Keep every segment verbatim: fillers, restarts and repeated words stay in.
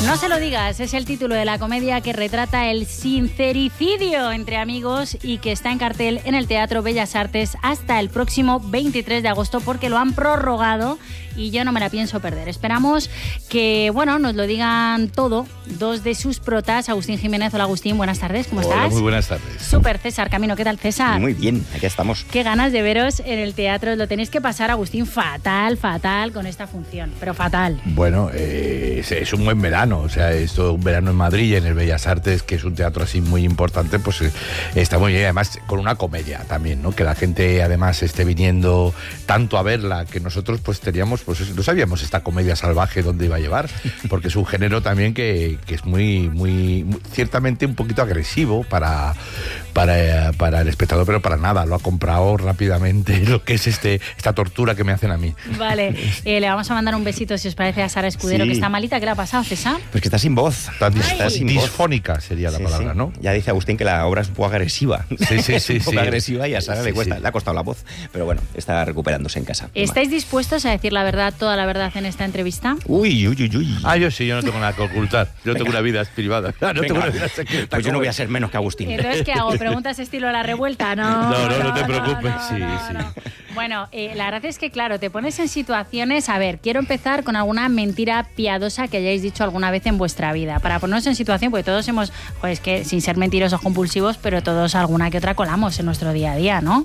No se lo digas, es el título de la comedia que retrata el sincericidio entre amigos y que está en cartel en el Teatro Bellas Artes hasta el próximo veintitrés de agosto porque lo han prorrogado y yo no me la pienso perder. Esperamos que, bueno, nos lo digan todo dos de sus protas. Agustín Jiménez. Hola, Agustín, buenas tardes, ¿cómo Hola, estás? Muy buenas tardes. Súper, César Camino, ¿qué tal, César? Muy bien, aquí estamos. Qué ganas de veros en el teatro. Lo tenéis que pasar, Agustín, fatal, fatal con esta función, pero fatal. Bueno, eh, es, es un buen verano, o sea, esto un verano en Madrid, en el Bellas Artes, que es un teatro así muy importante, pues eh, está muy bien, además con una comedia también, ¿no? Que la gente además esté viniendo tanto a verla, que nosotros pues teníamos, pues no sabíamos esta comedia salvaje dónde iba a llevar, porque es un género también que, que es muy, muy, muy, ciertamente un poquito agresivo para, para, para el espectador, pero para nada, lo ha comprado rápidamente lo que es este esta tortura que me hacen a mí. Vale, eh, le vamos a mandar un besito, si os parece, a Sara Escudero, Sí. que está malita. ¿Qué le ha pasado, César? Pues que está sin voz. Está dis- Está sin voz. disfónica sería la Sí, palabra, sí. ¿no? Ya dice Agustín que la obra es un poco agresiva. Sí, sí, Es sí, un poco sí. agresiva y a Sara Sí, le cuesta, sí. le ha costado la voz. Pero bueno, está recuperándose en casa. ¿Estáis dispuestos a decir la verdad, toda la verdad en esta entrevista? Uy, uy, uy, uy. Ah, yo sí, yo no tengo nada que ocultar. Yo tengo una vida privada. No Venga. tengo una vida secreta. Pues yo no como- voy a ser menos que Agustín. Entonces, ¿qué hago? ¿Preguntas estilo la revuelta? No, No, no, no te preocupes, sí, sí. Bueno, eh, la verdad es que, claro, te pones en situaciones... A ver, quiero empezar con alguna mentira piadosa que hayáis dicho alguna vez en vuestra vida. Para ponernos en situación, porque todos hemos... Pues que sin ser mentirosos compulsivos, pero todos alguna que otra colamos en nuestro día a día, ¿no?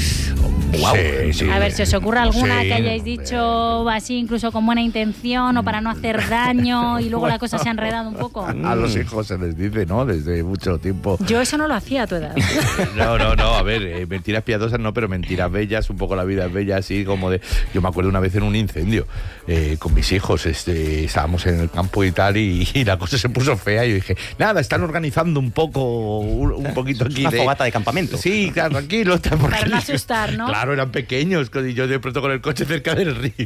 Guau. Sí, sí. A ver, si os ocurre alguna Sí. que hayáis dicho así, incluso con buena intención o para no hacer daño y luego la cosa se ha enredado un poco. A los hijos se les dice, ¿no? Desde mucho tiempo. Yo eso no lo hacía a tu edad. No, no, no, a ver, eh, mentiras piadosas no, pero mentiras bellas, un poco la vida es bella, así como de... Yo me acuerdo una vez en un incendio eh, con mis hijos, este, estábamos en el campo y tal, y, y la cosa se puso fea, y yo dije, nada, están organizando un poco, un, un poquito Es aquí una de... fogata de campamento. Sí, claro, tranquilo. Está porque- Para no asustar, ¿no? Claro, eran pequeños, y yo de pronto con el coche cerca del río.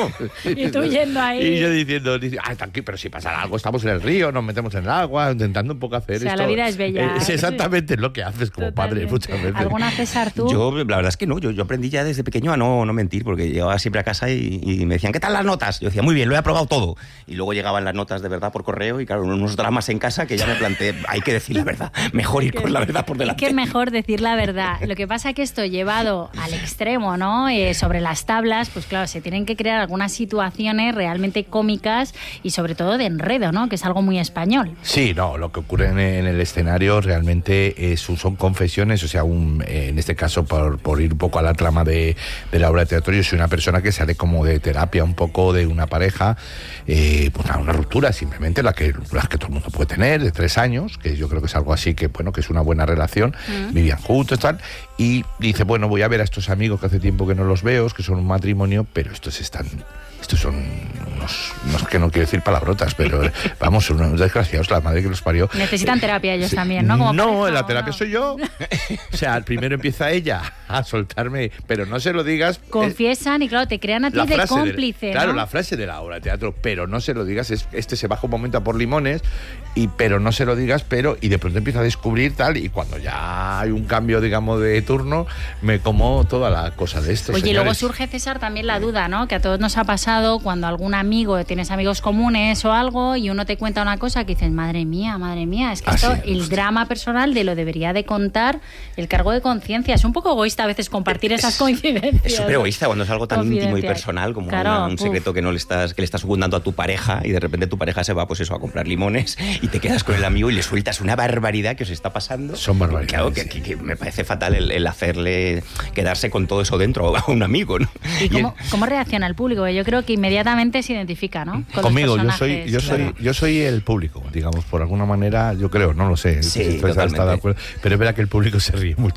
Y tú yendo ahí. Y yo diciendo, dice, ah, tranquilo, pero si pasa algo, estamos en el río, nos metemos en el agua, intentando un poco hacer O sea, esto. la vida es bella. Eh, Es exactamente lo que haces como padre Totalmente. muchas veces. ¿Alguna, César, tú? Yo, la verdad es que no, yo, yo aprendí ya desde pequeño a no, no mentir, porque llegaba siempre a casa y, y me decían, ¿qué tal las notas? Yo decía, muy bien, lo he aprobado todo. Y luego llegaban las notas de verdad por correo y claro, unos dramas en casa que ya me planteé, hay que decir la verdad, mejor ir con la verdad por Es delante. que es mejor decir la verdad. Lo que pasa es que esto llevado al extremo, ¿no? Eh, sobre las tablas, pues claro, se tienen que crear algunas situaciones realmente cómicas y sobre todo de enredo, ¿no? Que es algo muy español. Sí, no, lo que ocurre en, en el escenario realmente es, son confesiones, o sea, un, eh, en este caso, por, por ir un poco a la trama de, de la obra de teatro, yo soy una persona que sale como de terapia un poco de una pareja, eh, pues nada, una ruptura simplemente, la que, la que todo el mundo puede tener, de tres años, que yo creo que es algo así que, bueno, que es una buena relación, Mm. vivían juntos, tal, y dice, bueno, voy a ver a estos amigos que hace tiempo que no los veo, que son un matrimonio, pero estos están... Estos son unos, unos que no quiero decir palabrotas, pero vamos, son unos desgraciados, la madre que los parió. Necesitan terapia ellos también, ¿no? Como No, pareja, la ¿o terapia no? soy yo. O sea, primero empieza ella a soltarme, pero no se lo digas. eh, Confiesan y claro, te crean a ti la de frase cómplice, de, claro, ¿no? la frase de la obra de teatro, pero no se lo digas, es, este se baja un momento a por limones, y pero no se lo digas, pero, y de pronto empieza a descubrir tal, y cuando ya hay un cambio, digamos, de turno, me como toda la cosa de esto. Oye, y luego señores. surge, César, también la duda, ¿no? Que a todos nos ha pasado cuando algún amigo, tienes amigos comunes o algo, y uno te cuenta una cosa que dices, madre mía, madre mía, es que Ah, esto, sí, el hostia. drama personal de lo debería de contar el cargo de conciencia. Es un poco egoísta a veces compartir esas coincidencias. Es súper egoísta cuando es algo tan íntimo y Confidencial. personal como Claro, una- un uf. secreto que no le estás que le estás secundando a tu pareja y de repente tu pareja se va pues eso a comprar limones y te quedas con el amigo y le sueltas una barbaridad que os está pasando. Son barbaridades, Claro, que, sí. que- que me parece fatal el, el hacerle quedarse con todo eso dentro a un amigo, ¿no? ¿Y cómo, el- cómo reacciona el público? Yo creo que inmediatamente se identifica, ¿no? Con los Conmigo, yo soy, personajes, yo soy, claro. yo soy el público, digamos, por alguna manera, yo creo, no lo sé, Sí, si estoy hasta totalmente. de acuerdo, pero es verdad que el público se ríe mucho.